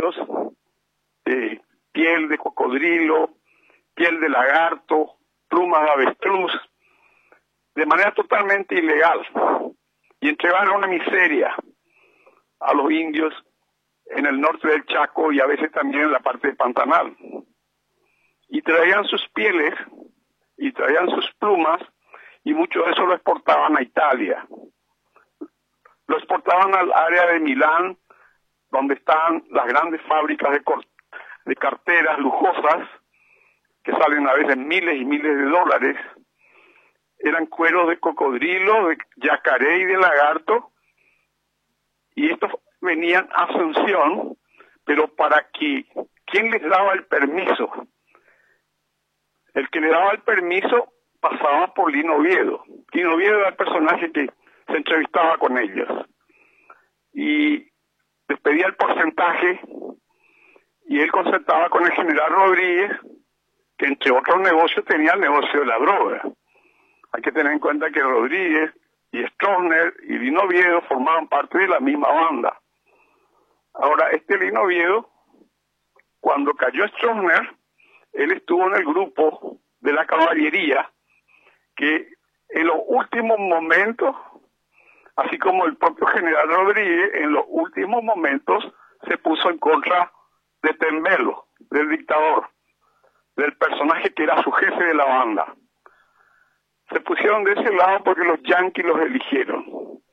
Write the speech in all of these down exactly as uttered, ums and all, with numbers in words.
indios, eh, piel de cocodrilo, piel de lagarto, plumas de avestruz, de manera totalmente ilegal, y entregaban a una miseria a los indios en el norte del Chaco y a veces también en la parte de Pantanal. Y traían sus pieles y traían sus plumas y mucho de eso lo exportaban a Italia. Lo exportaban al área de Milán, donde están las grandes fábricas de, de carteras lujosas, que salen a veces miles y miles de dólares. Eran cueros de cocodrilo, de yacaré y de lagarto, y estos venían a Asunción, pero para que, ¿quién les daba el permiso? El que le daba el permiso pasaba por Lino Oviedo. Lino Oviedo era el personaje que se entrevistaba con ellos. Y les pedía el porcentaje, y él concertaba con el general Rodríguez, que entre otros negocios tenía el negocio de la droga. Hay que tener en cuenta que Rodríguez y Stroessner y Lino Oviedo formaban parte de la misma banda. Ahora, este Lino Oviedo, cuando cayó Stroessner, él estuvo en el grupo de la caballería, que en los últimos momentos, así como el propio general Rodríguez, en los últimos momentos se puso en contra de Tembelo, del dictador, del personaje que era su jefe de la banda. Se pusieron de ese lado porque los yanquis los eligieron.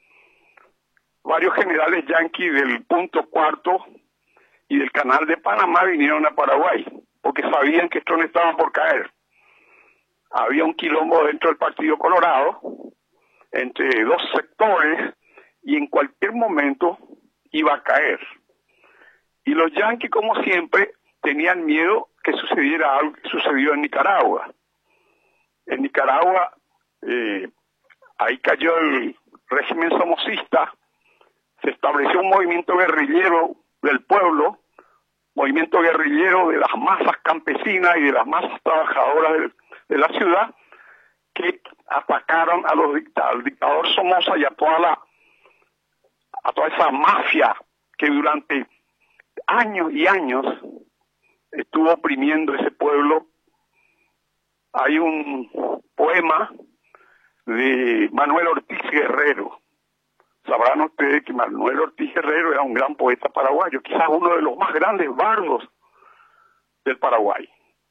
Varios generales yanquis del punto cuarto y del canal de Panamá vinieron a Paraguay, porque sabían que esto no estaba por caer. Había un quilombo dentro del Partido Colorado, entre dos sectores, y en cualquier momento iba a caer. Y los yanquis, como siempre, tenían miedo que sucediera algo que sucedió en Nicaragua. En Nicaragua, eh, ahí cayó el régimen somocista, se estableció un movimiento guerrillero del pueblo, movimiento guerrillero de las masas campesinas y de las masas trabajadoras de, de la ciudad, que atacaron a los dictadores, al dictador Somoza y a toda la, a toda esa mafia que durante años y años estuvo oprimiendo ese pueblo. Hay un poema de Manuel Ortiz Guerrero. Sabrán ustedes que Manuel Ortiz Guerrero era un gran poeta paraguayo, quizás uno de los más grandes bardos del Paraguay.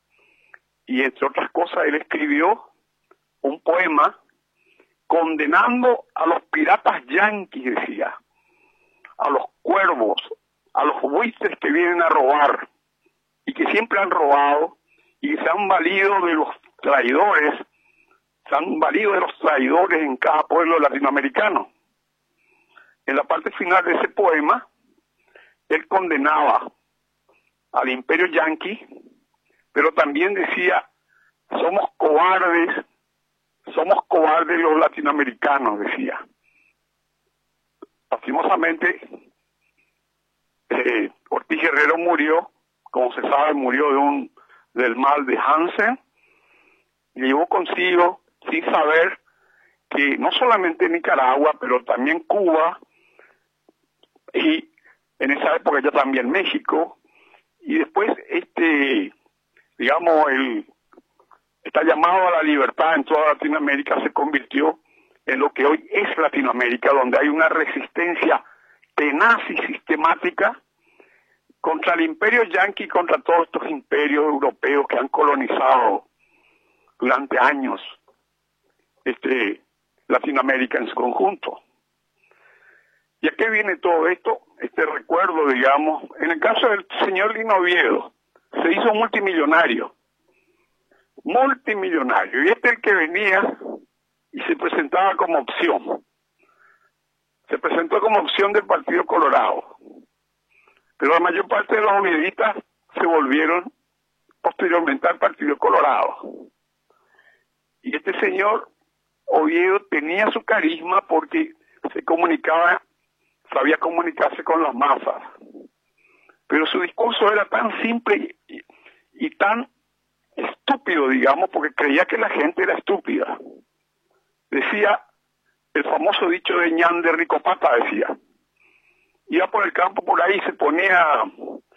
Y entre otras cosas, él escribió un poema condenando a los piratas yanquis, decía, a los cuervos, a los buitres que vienen a robar y que siempre han robado y que se han valido de los traidores, se han valido de los traidores en cada pueblo latinoamericano. En la parte final de ese poema, él condenaba al imperio yanqui, pero también decía, somos cobardes, somos cobardes los latinoamericanos, decía. Lastimosamente, eh, Ortiz Guerrero murió, como se sabe, murió de un del mal de Hansen, y llevó consigo, sin saber, que no solamente Nicaragua, pero también Cuba, y en esa época ya también México, y después este, digamos, el esta llamado a la libertad en toda Latinoamérica se convirtió en lo que hoy es Latinoamérica, donde hay una resistencia tenaz y sistemática contra el imperio yanqui y contra todos estos imperios europeos que han colonizado durante años este, Latinoamérica en su conjunto. ¿Y a qué viene todo esto? Este recuerdo, digamos, en el caso del señor Lino Oviedo, se hizo multimillonario, multimillonario, y este es el que venía y se presentaba como opción, se presentó como opción del Partido Colorado, pero la mayor parte de los oviedistas se volvieron posteriormente al Partido Colorado, y este señor Oviedo tenía su carisma porque se comunicaba, sabía comunicarse con las masas, pero su discurso era tan simple y, y tan estúpido, digamos, porque creía que la gente era estúpida. Decía, el famoso dicho de Ñan de Ricopata, decía, iba por el campo por ahí, se ponía